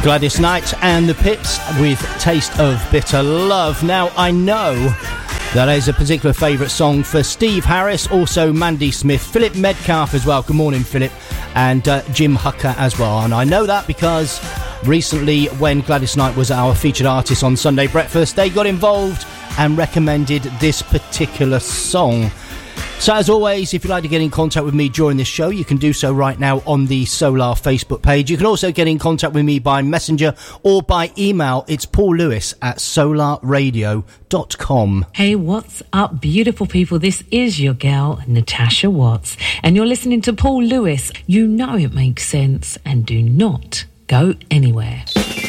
Gladys Knight and the Pips with Taste of Bitter Love. Now, I know that is a particular favourite song for Steve Harris, also Mandy Smith, Philip Metcalf as well. Good morning, Philip. And Jim Hucker as well. And I know that because recently, when Gladys Knight was our featured artist on Sunday Breakfast, they got involved and recommended this particular song. So as always, if you'd like to get in contact with me during this show, you can do so right now on the Solar Facebook page. You can also get in contact with me by messenger or by email. It's Paul Lewis at solarradio.com. Hey, what's up, beautiful people? This is your girl, Natasha Watts, and you're listening to Paul Lewis. You know it makes sense, and do not go anywhere.